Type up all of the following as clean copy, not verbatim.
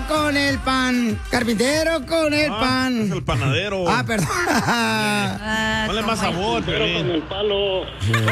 con el pan. Carpintero con el pan. Es el panadero. Perdón. Ponle más sabor, pero con el palo.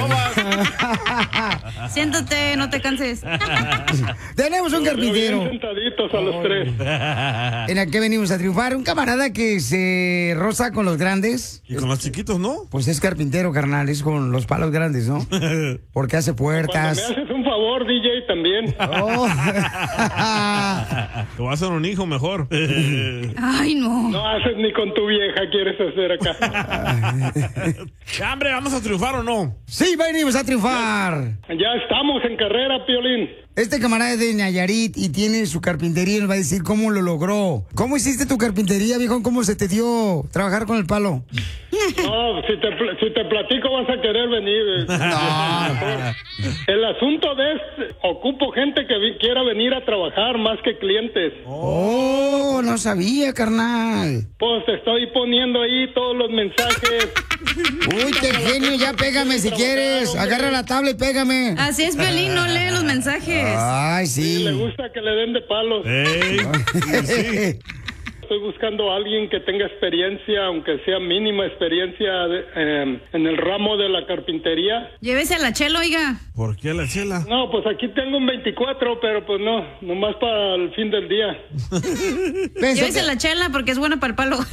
Siéntate, no te canses. Tenemos un carpintero. Bien sentaditos a los tres. ¿En el que venimos a triunfar? Un camarada que se roza con los grandes. Y con los chiquitos, ¿no? Pues es carpintero, carnal, es con los palos grandes, ¿no? Porque hace puertas. Cuando me haces un favor, DJ, también. Oh. Te voy a hacer un hijo mejor. Ay, no. No haces ni con tu vieja, quieres hacer acá. ¡Hombre, vamos a triunfar o no! Sí, venimos a triunfar. Ya estamos en carrera, Piolín. Este camarada es de Nayarit y tiene su carpintería y nos va a decir cómo lo logró. ¿Cómo hiciste tu carpintería, viejo? ¿Cómo se te dio trabajar con el palo? No, si te platico vas a querer venir. No. El asunto de ocupo gente que quiera venir a trabajar más que clientes. Oh, no sabía, carnal. Pues te estoy poniendo ahí todos los mensajes. Uy, qué genio, ya pégame si quieres. Agarra la tabla y pégame. Así es, Piolín, no lee los mensajes. Ay, sí. Le gusta que le den de palos. Sí. Estoy buscando a alguien que tenga experiencia, aunque sea mínima experiencia, en el ramo de la carpintería. Llévese a la chela, oiga. ¿Por qué la chela? No, pues aquí tengo un 24, pero pues no, nomás para el fin del día. Llévese a la chela porque es buena para el palo.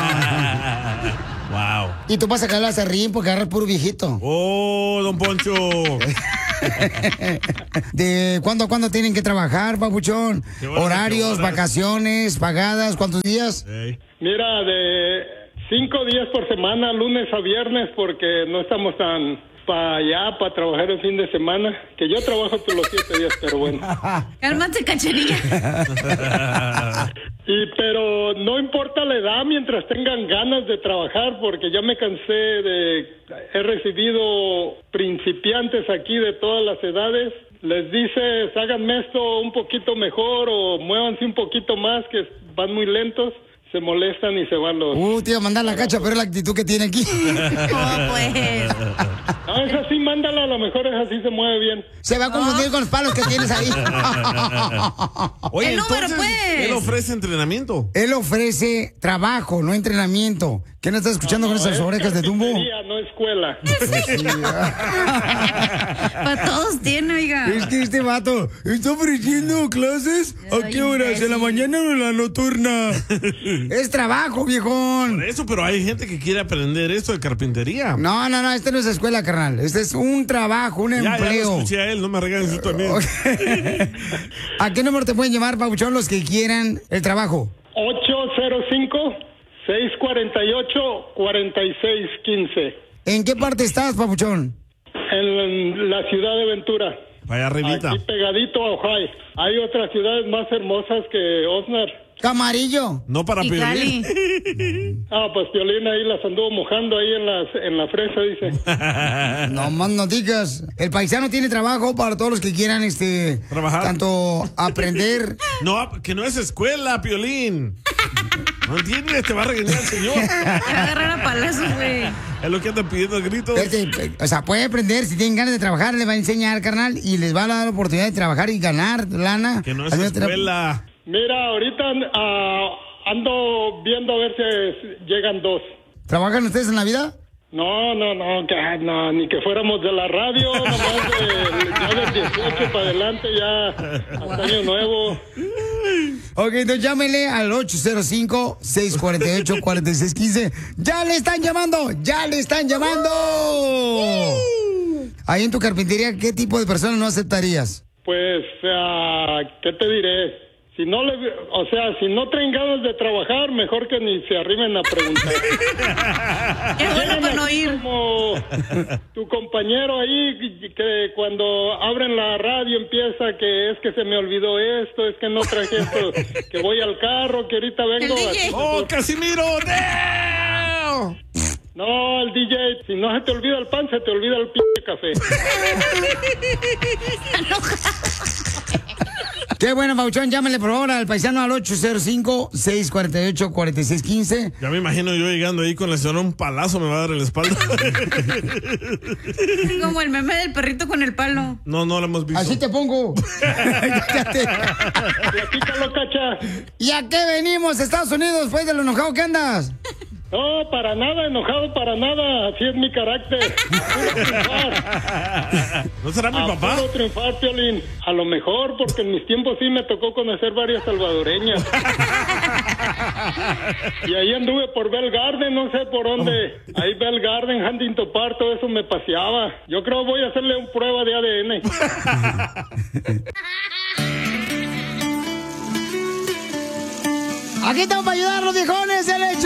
Wow. Y tú vas a sacar la serrín porque agarras puro viejito. ¡Oh, don Poncho! ¿De cuándo a cuándo tienen que trabajar, papuchón? Horarios, vacaciones, pagadas, ¿cuántos días? Mira, de 5 días por semana, lunes a viernes, porque no estamos tan para allá, para trabajar el fin de semana, que yo trabajo todos los 7 días, pero bueno. Cálmate, cachanilla. Pero no importa la edad mientras tengan ganas de trabajar, porque ya me cansé he recibido principiantes aquí de todas las edades. Les dices, háganme esto un poquito mejor o muévanse un poquito más, que van muy lentos. Se molestan y se van los... Te iba a mandar la cacha, pero es la actitud que tiene aquí. No, pues. No, es así, mándala, a lo mejor es así, se mueve bien. Se va a confundir con los palos que tienes ahí. Oye, El número, entonces, pues. él ofrece entrenamiento. Él ofrece trabajo, no entrenamiento. ¿Qué no estás escuchando con esas orejas de tumbo? No escuela. Para todos tiene, oiga. Es que este vato está ofreciendo clases. ¿A qué horas? ¿En la mañana o en la nocturna? Es trabajo, viejón. Por eso, pero hay gente que quiere aprender esto de carpintería. No, este no es escuela, carnal. Este es un trabajo, un Ya empleo. lo escuché a él, no me regañes tú también. ¿A qué número te pueden llamar, papuchón, los que quieran el trabajo? 805-648-4615. ¿En qué parte estás, papuchón? En la ciudad de Ventura. Vaya arribita. Aquí pegadito a Ojai. Hay otras ciudades más hermosas que Osnar. Camarillo. No para Piolín. Pues Piolín ahí las anduvo mojando ahí en la fresa, dice. No más no digas. El paisano tiene trabajo para todos los que quieran trabajar. Tanto aprender. No, que no es escuela, Piolín. ¿No entiendes? Te va a regañar el señor. Te va a agarrar a palazos, güey. Es lo que anda pidiendo gritos. O sea, puede aprender, si tienen ganas de trabajar, les va a enseñar, carnal, y les va a dar la oportunidad de trabajar y ganar lana. Que no es escuela. Mira, ahorita ando viendo a ver si llegan 2. ¿Trabajan ustedes en la vida? No, ni que fuéramos de la radio, nomás ya del 18 para adelante, ya hasta año nuevo. Ok, entonces llámele al 805-648-4615. ¡Ya le están llamando! ¡Ya le están llamando! Ahí en tu carpintería, ¿qué tipo de personas no aceptarías? Pues, ¿qué te diré? Si no traen ganas de trabajar, mejor que ni se arrimen a preguntar. Es bueno para no ir. Como tu compañero ahí, que cuando abren la radio empieza que es que se me olvidó esto, es que no traje esto, que voy al carro, que ahorita vengo. ¡Oh, Casimiro! No, el DJ, si no se te olvida el pan, se te olvida el café. Qué bueno, Pauchón. Llámale, por favor, al paisano al 805-648-4615. Ya me imagino yo llegando ahí con la señora, un palazo me va a dar en la espalda. Como el meme del perrito con el palo. No lo hemos visto. Así te pongo. Platícalo, Cacha. ¿Y a qué venimos, Estados Unidos, después de lo enojado que andas? No, para nada, enojado para nada. Así es mi carácter. Puro triunfar. ¿No será mi papá? Puro triunfar, Piolín. A lo mejor, porque en mis tiempos sí me tocó conocer varias salvadoreñas. Y ahí anduve por Bell Garden, no sé por dónde. Ahí Bell Garden, Huntington Park, todo eso me paseaba. Yo creo voy a hacerle una prueba de ADN. Aquí estamos para ayudarlos, viejones. El hecho